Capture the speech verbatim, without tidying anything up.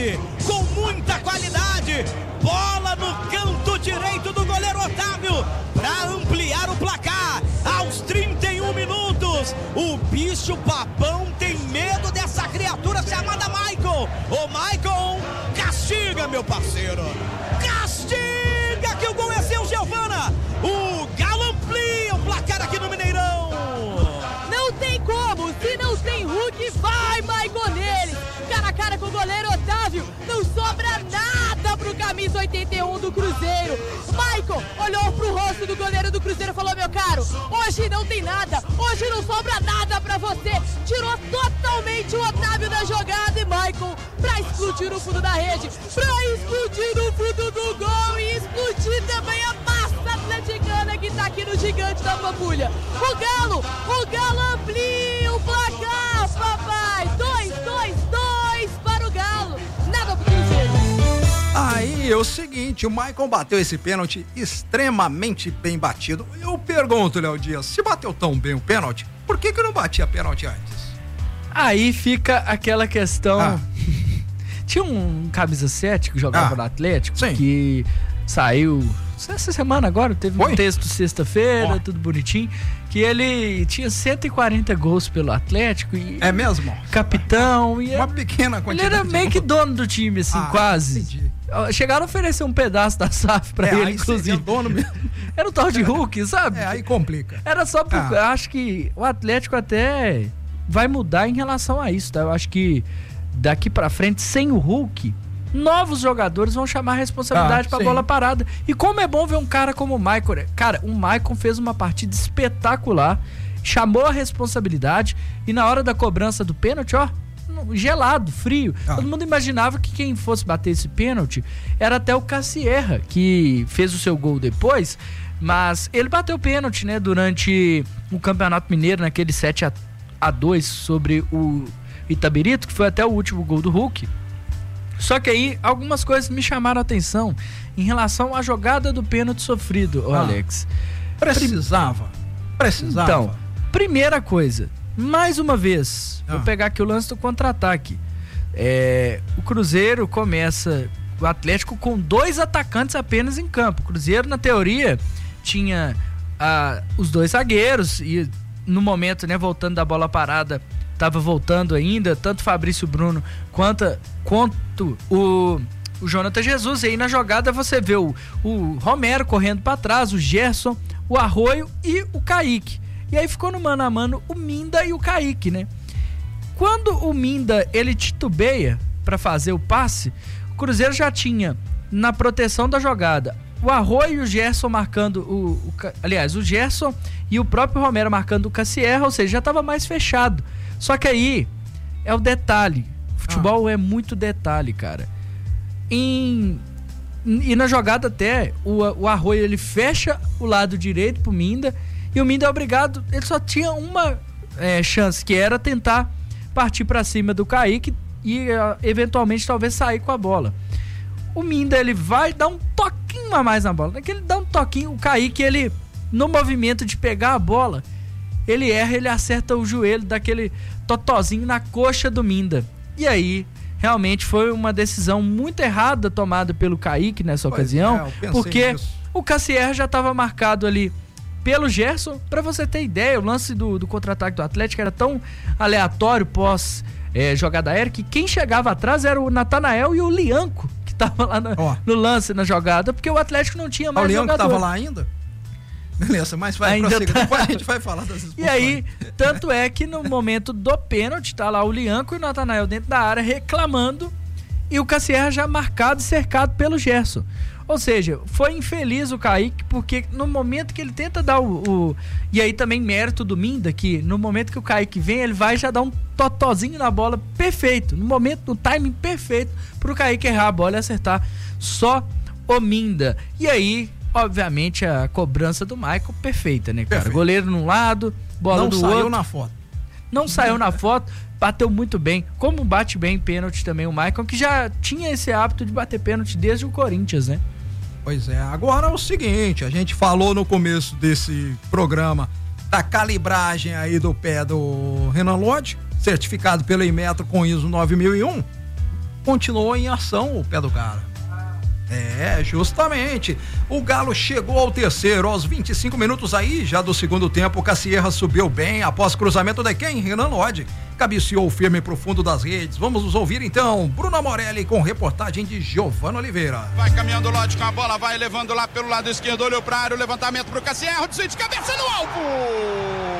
velocidade, com muita qualidade. Bola no canto direito do goleiro Otávio para ampliar o placar. Aos trinta e um minutos, o bicho papão tem medo dessa criatura chamada Michael. Ô Michael, castiga, meu parceiro. Castiga que o gol é seu, Giovana. O Galo amplia o placar aqui no Mineirão. Não tem como, se não tem Hulk, vai Michael nele. Cara a cara com o goleiro Otávio, não sobra nada pro camisa oitenta e um do Cruzeiro. Michael olhou pro rosto do goleiro do Cruzeiro e falou: meu caro, hoje não tem nada, hoje não sobra nada pra você. Tirou totalmente o Otávio da jogada e Michael pra explodir no fundo da rede, pra explodir no fundo do gol e explodir também a massa atleticana que tá aqui no Gigante da Pampulha. O Galo, o Galo amplia o placar, papai. Dois, dois, dois para o Galo. Nada pro Cruzeiro. Aí é o seguinte, o Michael bateu esse pênalti extremamente bem batido. Eu pergunto, Léo Dias, se bateu tão bem o pênalti, por que que não batia pênalti antes? Aí fica aquela questão... Ah. Tinha um camisa sete que jogava Ah. no Atlético, Sim. que saiu essa semana agora, teve Foi? um texto sexta-feira, Ó. tudo bonitinho, que ele tinha cento e quarenta gols pelo Atlético e É mesmo? capitão e Uma ele, pequena ele quantidade. era de meio que gols. dono do time, assim, Ah, quase. entendi. Chegaram a oferecer um pedaço da S A F pra É, ele, aí seria inclusive. dono mesmo. Era um tal de Hulk, sabe? É, aí complica. Era só porque Ah. eu acho que o Atlético até vai mudar em relação a isso, tá? Eu acho que daqui pra frente, sem o Hulk, novos jogadores vão chamar a responsabilidade Ah, pra sim. bola parada. E como é bom ver um cara como o Michael, né? Cara, o Michael fez uma partida espetacular, chamou a responsabilidade e na hora da cobrança do pênalti, ó, gelado, frio. Ah. Todo mundo imaginava que quem fosse bater esse pênalti era até o Cassierra, que fez o seu gol depois, mas ele bateu pênalti, né, durante o Campeonato Mineiro, naquele sete a dois sobre o Itabirito, que foi até o último gol do Hulk. Só que aí algumas coisas me chamaram a atenção em relação à jogada do pênalti sofrido, ô Ah. Alex. Precisava. Precisava. Então, primeira coisa, mais uma vez, Ah. vou pegar aqui o lance do contra-ataque. É, o Cruzeiro começa, o Atlético com dois atacantes apenas em campo. O Cruzeiro, na teoria, tinha ah, os dois zagueiros e no momento, né, voltando da bola parada, tava voltando ainda, tanto Fabrício Bruno quanto, quanto o, o Jonathan Jesus. E aí na jogada você vê o, o Romero correndo para trás, o Gerson, o Arroio e o Kaique. E aí ficou no mano a mano o Minda e o Kaique, né? Quando o Minda, ele titubeia para fazer o passe, o Cruzeiro já tinha na proteção da jogada o Arroio e o Gerson marcando o, o... Aliás, o Gerson e o próprio Romero marcando o Cassierra, ou seja, já estava mais fechado. Só que aí é o detalhe. Futebol ah. é muito detalhe, cara. Em... E na jogada até, o, o Arroio, ele fecha o lado direito pro Minda, e o Minda é obrigado, ele só tinha uma é, chance, que era tentar partir para cima do Kaique e uh, eventualmente talvez sair com a bola. O Minda, ele vai dar um toquinho a mais na bola. Naquele dá um toquinho, o Kaique, ele, no movimento de pegar a bola, ele erra, ele acerta o joelho daquele totozinho na coxa do Minda. E aí, realmente foi uma decisão muito errada tomada pelo Kaique nessa Pois ocasião, é, porque nisso. o Cassierra já estava marcado ali pelo Gerson. Pra você ter ideia, o lance do, do contra-ataque do Atlético era tão aleatório pós é, jogada aérea que quem chegava atrás era o Natanael e o Lianco, que tava lá na, Ó. no lance, na jogada, porque o Atlético não tinha mais O Leão que jogador. tava lá ainda? Beleza, mas vai Ainda prosseguir. tá. Depois a gente vai falar das E aí, tanto é que no momento do pênalti, tá lá o Lianco e o Natanael dentro da área reclamando, e o Cassierra já marcado e cercado pelo Gerson. Ou seja, foi infeliz o Kaique, porque no momento que ele tenta dar o... o e aí também mérito do Minda, que no momento que o Kaique vem, ele vai já dar um totozinho na bola perfeito, no momento, no timing perfeito, pro Kaique errar a bola e acertar só o Minda. E aí, obviamente, a cobrança do Michael perfeita, né, cara? Perfeito. Goleiro num lado, bola Não do saiu outro. na foto. Não saiu na foto, bateu muito bem. Como bate bem pênalti também o Michael, que já tinha esse hábito de bater pênalti desde o Corinthians, né? Pois é, agora é o seguinte, a gente falou no começo desse programa da calibragem aí do pé do Renan Lodge, certificado pela Inmetro com I S O nove mil e um. continuou em ação o pé do cara. É, justamente. O Galo chegou ao terceiro, aos vinte e cinco minutos aí, já do segundo tempo, o Cassierra subiu bem, após cruzamento de quem? Renan Lodge. Cabeceou firme pro fundo das redes. Vamos nos ouvir então, Bruno Morelli com reportagem de Giovano Oliveira. Vai caminhando o Lodge com a bola, vai levando lá pelo lado esquerdo, olhou pra área, o levantamento pro Cassierra, desvio de cabeça no alvo!